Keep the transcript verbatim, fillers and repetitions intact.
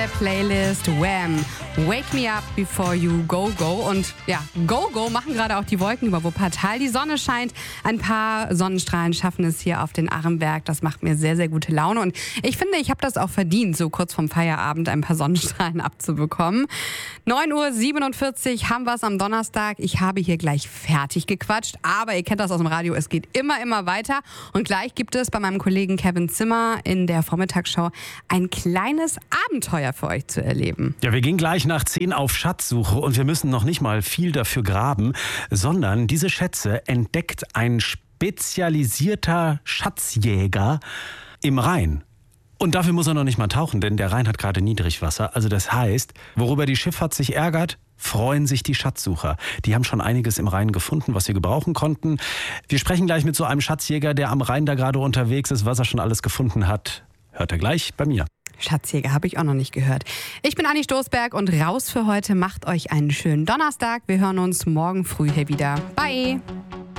Playlist Wham! Wake Me Up Before You Go Go. Und ja, Go Go machen gerade auch die Wolken über Wuppertal. Die Sonne scheint, ein paar Sonnenstrahlen schaffen es hier auf den Arrenberg. Das macht mir sehr, sehr gute Laune. Und ich finde, ich habe das auch verdient, so kurz vorm Feierabend ein paar Sonnenstrahlen abzubekommen. neun Uhr siebenundvierzig haben wir es am Donnerstag. Ich habe hier gleich fertig gequatscht. Aber ihr kennt das aus dem Radio, es geht immer, immer weiter. Und gleich gibt es bei meinem Kollegen Kevin Zimmer in der Vormittagsschau ein kleines Abenteuer für euch zu erleben. Ja, wir gehen gleich nach zehn auf Schatzsuche und wir müssen noch nicht mal viel dafür graben, sondern diese Schätze entdeckt ein spezialisierter Schatzjäger im Rhein. Und dafür muss er noch nicht mal tauchen, denn der Rhein hat gerade Niedrigwasser. Also das heißt, worüber die Schifffahrt sich ärgert, freuen sich die Schatzsucher. Die haben schon einiges im Rhein gefunden, was sie gebrauchen konnten. Wir sprechen gleich mit so einem Schatzjäger, der am Rhein da gerade unterwegs ist. Was er schon alles gefunden hat, hört er gleich bei mir. Schatzjäger habe ich auch noch nicht gehört. Ich bin Anni Stoßberg und raus für heute. Macht euch einen schönen Donnerstag. Wir hören uns morgen früh hier wieder. Bye!